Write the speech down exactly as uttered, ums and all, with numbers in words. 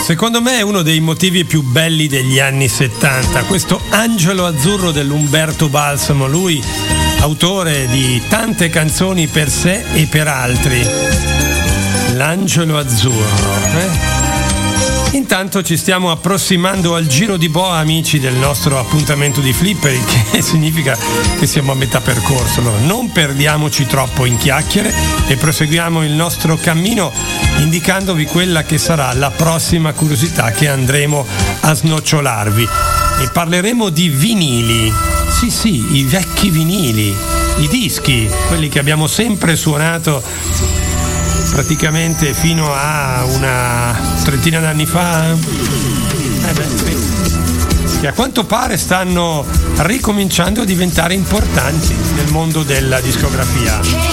Secondo me è uno dei motivi più belli degli anni settanta, questo angelo azzurro dell'Umberto Balsamo, lui autore di tante canzoni per sé e per altri. L'angelo azzurro, eh? Intanto ci stiamo approssimando al giro di boa, amici, del nostro appuntamento di Flipperi, che significa che siamo a metà percorso. Allora non perdiamoci troppo in chiacchiere e proseguiamo il nostro cammino indicandovi quella che sarà la prossima curiosità che andremo a snocciolarvi. E parleremo di vinili. Sì, sì, i vecchi vinili, i dischi, quelli che abbiamo sempre suonato praticamente fino a una trentina d'anni fa. Eh beh, sì. Che a quanto pare stanno ricominciando a diventare importanti nel mondo della discografia.